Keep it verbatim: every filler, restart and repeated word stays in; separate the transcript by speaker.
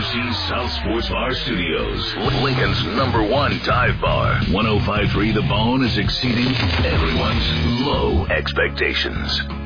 Speaker 1: W C South Sports Bar Studios, Lincoln's number one dive bar. one oh five point three The Bone is exceeding everyone's low expectations.